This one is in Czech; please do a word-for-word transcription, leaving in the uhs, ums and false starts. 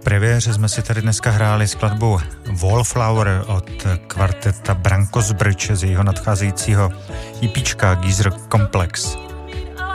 premiéře jsme si tady dneska hráli skladbu Wallflower od kvarteta Brankos Bridge z jeho nadcházejícího EPčka Geezer Complex.